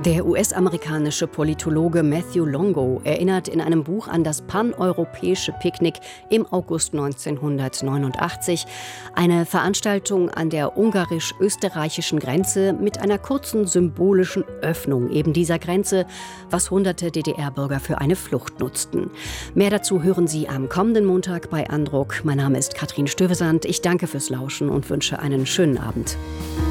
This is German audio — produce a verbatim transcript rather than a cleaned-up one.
Der U S-amerikanische Politologe Matthew Longo erinnert in einem Buch an das paneuropäische Picknick im August neunzehnhundertneunundachtzig, eine Veranstaltung an der ungarisch-österreichischen Grenze mit einer kurzen symbolischen Öffnung eben dieser Grenze, was hunderte D D R-Bürger für eine Flucht nutzten. Mehr dazu hören Sie am kommenden Montag bei Andruck. Mein Name ist Katrin Stövesand. Ich danke fürs Lauschen und wünsche einen schönen Abend.